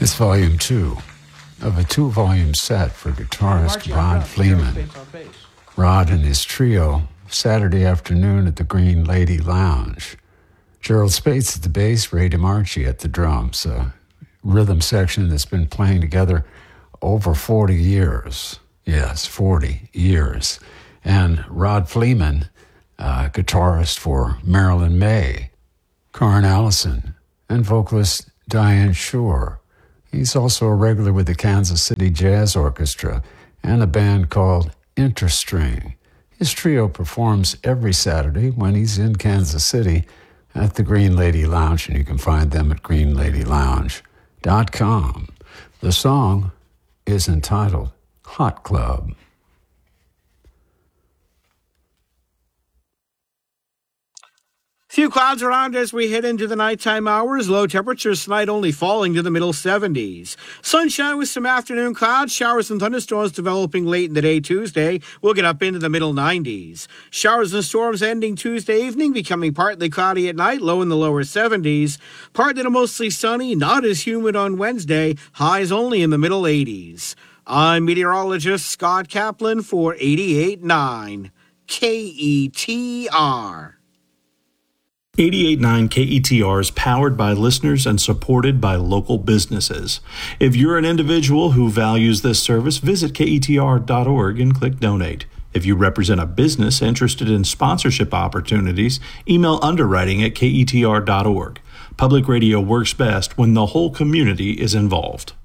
It's volume 2 of a 2-volume set for guitarist Rod Fleeman. Rod and his trio, Saturday afternoon at the Green Lady Lounge. Gerald Spates at the bass, Ray DiMarchi at the drums, a rhythm section that's been playing together over 40 years. Yes, 40 years. And Rod Fleeman, guitarist for Marilyn May, Karen Allison, and vocalist Diane Shore. He's also a regular with the Kansas City Jazz Orchestra and a band called Interstring. His trio performs every Saturday when he's in Kansas City at the Green Lady Lounge, and you can find them at greenladylounge.com. The song is entitled Hot Club. Few clouds around as we head into the nighttime hours. Low temperatures tonight only falling to the middle 70s. Sunshine with some afternoon clouds. Showers and thunderstorms developing late in the day Tuesday. We'll get up into the middle 90s. Showers and storms ending Tuesday evening, becoming partly cloudy at night, low in the lower 70s. Partly to mostly sunny, not as humid on Wednesday. Highs only in the middle 80s. I'm meteorologist Scott Kaplan for 88.9 KETR. 88.9 KETR is powered by listeners and supported by local businesses. If you're an individual who values this service, visit KETR.org and click Donate. If you represent a business interested in sponsorship opportunities, email underwriting@KETR.org. Public radio works best when the whole community is involved.